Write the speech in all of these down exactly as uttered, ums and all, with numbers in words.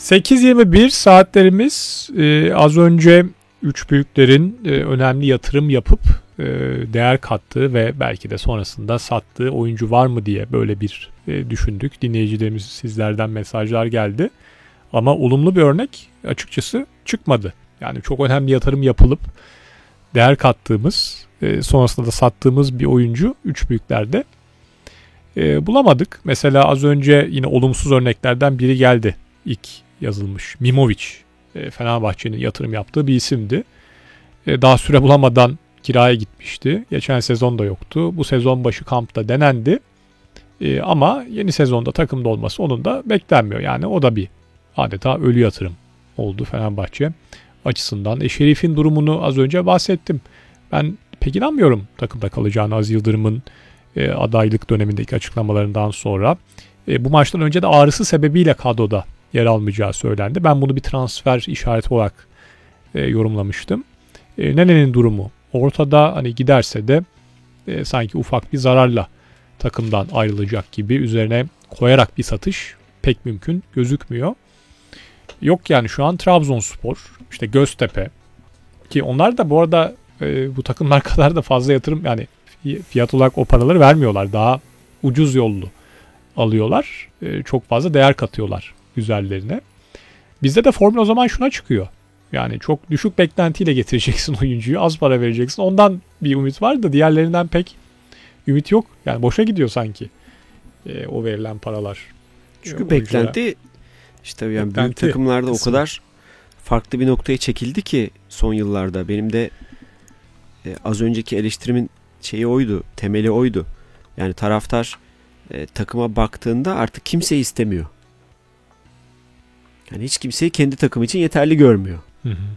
sekiz yirmi bir saatlerimiz. Ee, az önce üç büyüklerin e, önemli yatırım yapıp e, değer kattığı ve belki de sonrasında sattığı oyuncu var mı diye böyle bir e, düşündük. Dinleyicilerimiz sizlerden mesajlar geldi. Ama olumlu bir örnek açıkçası çıkmadı. Yani çok önemli yatırım yapılıp değer kattığımız, e, sonrasında da sattığımız bir oyuncu üç büyüklerde e, bulamadık. Mesela az önce yine olumsuz örneklerden biri geldi. İlk yazılmış. Mimovic, e, Fenerbahçe'nin yatırım yaptığı bir isimdi. E, daha süre bulamadan kiraya gitmişti. Geçen sezon da yoktu. Bu sezon başı kampta denendi. E, ama yeni sezonda takımda olması onun da beklenmiyor. Yani o da bir adeta ölü yatırım oldu Fenerbahçe açısından. E, Şerif'in durumunu az önce bahsettim. Ben pek inanmıyorum takımda kalacağını Aziz Yıldırım'ın e, adaylık dönemindeki açıklamalarından sonra. E, bu maçtan önce de ağrısı sebebiyle kadroda yer almayacağı söylendi. Ben bunu bir transfer işareti olarak e, yorumlamıştım. E, Nene'nin durumu ortada, hani giderse de e, sanki ufak bir zararla takımdan ayrılacak gibi, üzerine koyarak bir satış pek mümkün gözükmüyor. Yok yani şu an Trabzonspor, işte Göztepe, ki onlar da bu arada e, bu takımlar kadar da fazla yatırım, yani fiyat olarak o paraları vermiyorlar. Daha ucuz yollu alıyorlar. E, çok fazla değer katıyorlar üzerlerine. Bizde de formül o zaman şuna çıkıyor. Yani çok düşük beklentiyle getireceksin oyuncuyu, az para vereceksin. Ondan bir ümit var da diğerlerinden pek ümit yok. Yani boşa gidiyor sanki e, o verilen paralar. Çünkü e, beklenti işte yani beklenti büyük takımlarda kısmı o kadar farklı bir noktaya çekildi ki son yıllarda. Benim de e, az önceki eleştirimin şeyi oydu, temeli oydu. Yani taraftar e, takıma baktığında artık kimseyi istemiyor. Yani hiç kimseyi kendi takımı için yeterli görmüyor. Hı hı.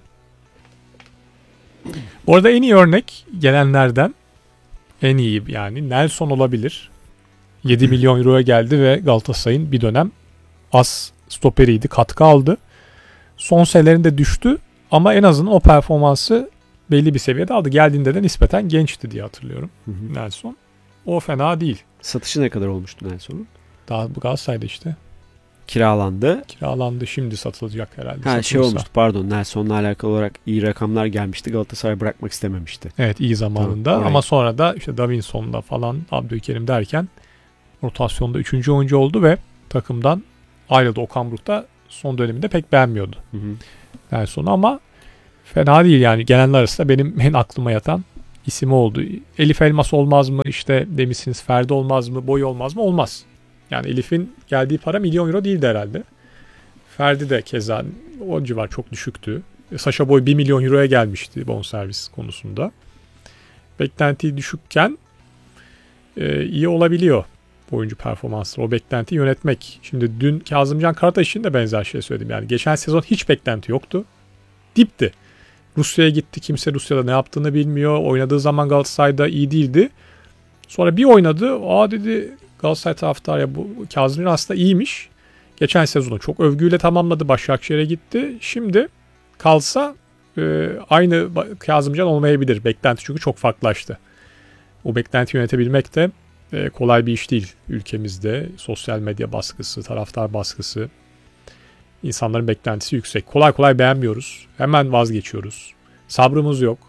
Bu arada en iyi örnek gelenlerden, en iyi yani Nelson olabilir. yedi milyon euroya geldi ve Galatasaray'ın bir dönem as stoperiydi, katkı aldı. Son senelerinde düştü ama en azından o performansı belli bir seviyede aldı. Geldiğinde de nispeten gençti diye hatırlıyorum, hı hı. Nelson. O fena değil. Satışı ne kadar olmuştu Nelson'un? Daha bu Galatasaray'da işte. Kiralandı. Kiralandı. Şimdi satılacak herhalde. Ha satılırsa. Şey olmuştu pardon. Nelson'la alakalı olarak iyi rakamlar gelmişti. Galatasaray bırakmak istememişti. Evet, iyi zamanında. Tamam, ama sonra da işte Davinson'da falan, Abdülkerim derken rotasyonda üçüncü oyuncu oldu ve takımdan ayrıldı. Okan Buruk da son döneminde pek beğenmiyordu hı hı. Nelson'u, ama fena değil yani. Gelenler arasında benim en aklıma yatan ismi oldu. Elif Elmas olmaz mı? İşte demişsiniz Ferdi olmaz mı? Boy olmaz mı? Olmaz. Yani Elif'in geldiği para milyon euro değildi herhalde. Ferdi de keza o civar çok düşüktü. Sacha Boy bir milyon euroya gelmişti bonservis konusunda. Beklenti düşükken e, iyi olabiliyor oyuncu performansları. O beklentiyi yönetmek. Şimdi dün Kazımcan Karataş için de benzer şey söyledim. Yani geçen sezon hiç beklenti yoktu. Dipti. Rusya'ya gitti. Kimse Rusya'da ne yaptığını bilmiyor. Oynadığı zaman Galatasaray'da iyi değildi. Sonra bir oynadı. Aa dedi Galatasaray taraftarı, ya bu Kazımcan aslında iyiymiş. Geçen sezonu çok övgüyle tamamladı. Başakşehir'e gitti. Şimdi kalsa e, aynı Kazımcan olmayabilir. Beklenti çünkü çok farklılaştı. O beklenti yönetebilmek de e, kolay bir iş değil ülkemizde. Sosyal medya baskısı, taraftar baskısı. İnsanların beklentisi yüksek. Kolay kolay beğenmiyoruz. Hemen vazgeçiyoruz. Sabrımız yok.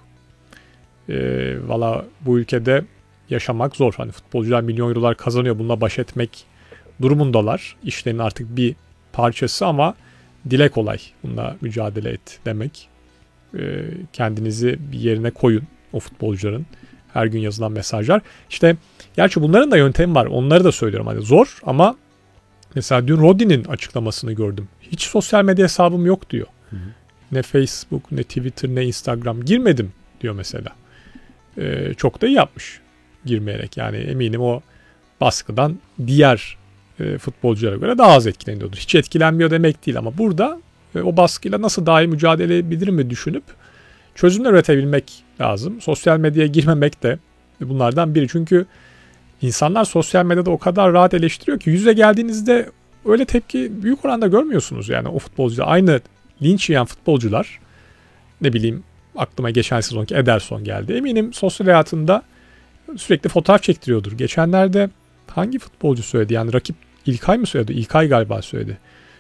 E, Valla bu ülkede yaşamak zor. Hani futbolcular milyon eurolar kazanıyor. Bununla baş etmek durumundalar. İşlerin artık bir parçası ama dile kolay. Bununla mücadele et demek. E, kendinizi bir yerine koyun o futbolcuların. Her gün yazılan mesajlar. İşte gerçi bunların da yöntemi var. Onları da söylüyorum. Hani zor ama mesela dün Rodri'nin açıklamasını gördüm. Hiç sosyal medya hesabım yok diyor. Hı hı. Ne Facebook, ne Twitter, ne Instagram. Girmedim diyor mesela. E, çok da iyi yapmış girmeyerek. Yani eminim o baskıdan diğer e, futbolculara göre daha az etkileniyordur. Hiç etkilenmiyor demek değil ama burada e, o baskıyla nasıl daha iyi mücadele edebilir mi düşünüp çözümler üretebilmek lazım. Sosyal medyaya girmemek de bunlardan biri. Çünkü insanlar sosyal medyada o kadar rahat eleştiriyor ki yüze geldiğinizde öyle tepki büyük oranda görmüyorsunuz. Yani o futbolcular, aynı linç yiyen futbolcular, ne bileyim aklıma geçen sezonki Ederson geldi. Eminim sosyal hayatında sürekli fotoğraf çektiriyordur. Geçenlerde hangi futbolcu söyledi? Yani rakip İlkay mı söyledi? İlkay galiba söyledi.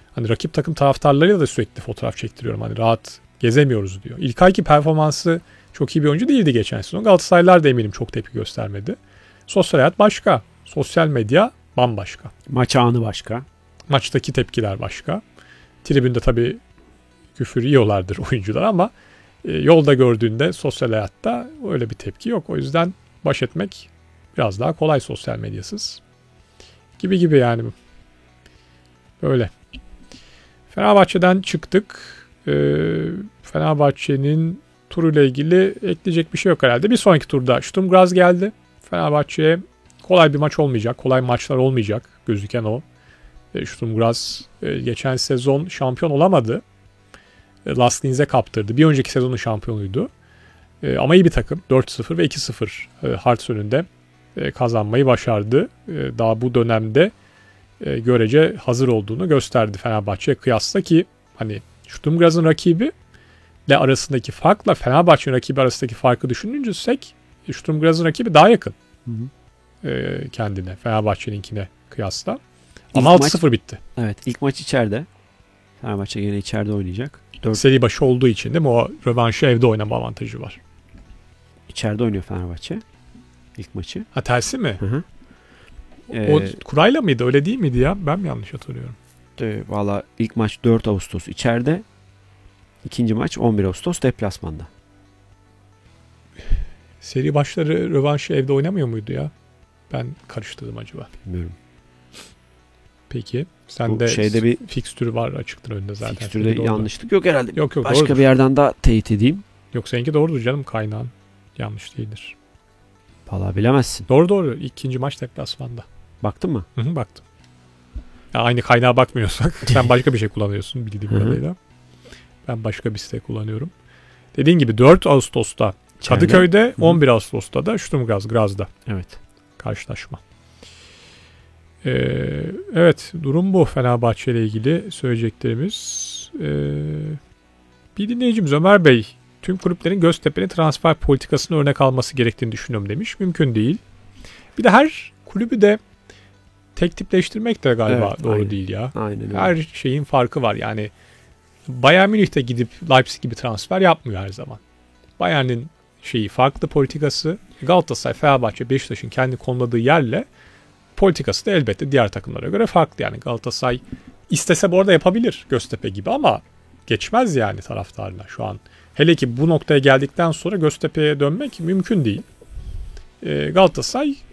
Hani rakip takım taraftarlarıyla da sürekli fotoğraf çektiriyorum. Hani rahat gezemiyoruz diyor. İlkayki performansı çok iyi bir oyuncu değildi geçen sezon. Galatasaraylılar da eminim çok tepki göstermedi. Sosyal hayat başka. Sosyal medya bambaşka. Maç anı başka. Maçtaki tepkiler başka. Tribünde tabii küfür yiyorlardır oyuncular ama e, yolda gördüğünde sosyal hayatta öyle bir tepki yok. O yüzden baş etmek biraz daha kolay sosyal medyasız. Gibi gibi yani. Böyle. Fenerbahçe'den çıktık. Ee, Fenerbahçe'nin turuyla ilgili ekleyecek bir şey yok herhalde. Bir sonraki turda Sturm Graz geldi. Fenerbahçe'ye kolay bir maç olmayacak. Kolay maçlar olmayacak. Gözüken o. E, Sturm Graz e, geçen sezon şampiyon olamadı. E, Last Linz'e kaptırdı. Bir önceki sezonun şampiyonuydu. E, ama iyi bir takım. dört sıfır ve iki sıfır e, Hearts önünde e, kazanmayı başardı. E, daha bu dönemde e, görece hazır olduğunu gösterdi Fenerbahçe'ye kıyasla ki hani Sturm Graz'ın rakibi ile arasındaki farkla Fenerbahçe'nin rakibi arasındaki farkı düşünürsek Sturm Graz'ın rakibi daha yakın. Hı hı. E, kendine Fenerbahçe'ninkine kıyasla. Ama altı sıfır bitti. Evet, ilk maç içeride. Fenerbahçe yine içeride oynayacak. dört Seri başı olduğu için değil mi? O rövanşı evde oynama avantajı var. İçeride oynuyor Fenerbahçe. İlk maçı. Ha tersi mi? Hı hı. Ee, o kurayla mıydı? Öyle değil miydi ya? Ben mi yanlış hatırlıyorum? De, valla ilk maç dört Ağustos içeride. İkinci maç on bir Ağustos deplasmanda. Seri başları rövanşı evde oynamıyor muydu ya? Ben karıştırdım acaba. Bilmiyorum. Peki. Sen de şeyde bir fikstürü var açıktır önünde zaten. Fikstürde yanlışlık yok herhalde. Yok yok. Başka doğrudur. bir yerden daha teyit edeyim. Yok seninki doğrudur canım, kaynağın. Yanlış değildir. Valla bilemezsin. Doğru doğru. İkinci maç deplasmanda. Baktın mı? Hı hı, baktım. Ya aynı kaynağa bakmıyorsak. Sen başka bir şey kullanıyorsun bildiğim kadarıyla. Ben başka bir site kullanıyorum. Dediğin gibi dört Ağustos'ta İçeride. Kadıköy'de, Hı-hı. on bir Ağustos'ta da Sturm Graz, Graz'da. Evet. Karşılaşma. Ee, evet, durum bu Fenerbahçe ile ilgili söyleyeceklerimiz. Ee, bir dinleyicimiz Ömer Bey, tüm kulüplerin Göztepe'nin transfer politikasını örnek alması gerektiğini düşünüyorum demiş. Mümkün değil. Bir de her kulübü de tek tipleştirmek de galiba evet, doğru aynen. değil ya. Aynen öyle. Her şeyin farkı var. Yani Bayern Münih'te gidip Leipzig gibi transfer yapmıyor her zaman. Bayern'in şeyi farklı politikası. Galatasaray, Fenerbahçe, Beşiktaş'ın kendi konuladığı yerle politikası da elbette diğer takımlara göre farklı. Yani Galatasaray istese bu arada yapabilir Göztepe gibi ama geçmez yani taraftarına şu an. Hele ki bu noktaya geldikten sonra Göztepe'ye dönmek mümkün değil. Galatasaray